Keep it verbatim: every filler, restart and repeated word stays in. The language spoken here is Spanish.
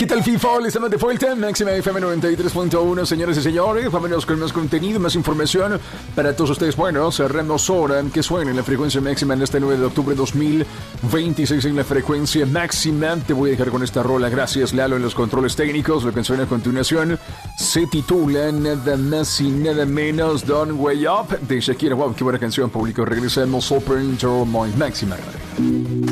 ¿Qué tal, FIFA? Les estamos de vuelta, Máxima F M noventa y tres punto uno, señores y señores. Vámonos con más contenido, más información para todos ustedes. Bueno, cerramos hora que suena en la frecuencia máxima en este nueve de octubre de dos mil veintiséis en la frecuencia máxima. Te voy a dejar con esta rola. Gracias, Lalo, en los controles técnicos. Lo que suena a continuación se titula nada más y nada menos Don't Way Up de Shakira. Wow, qué buena canción, público. Regresamos Open to My Máxima.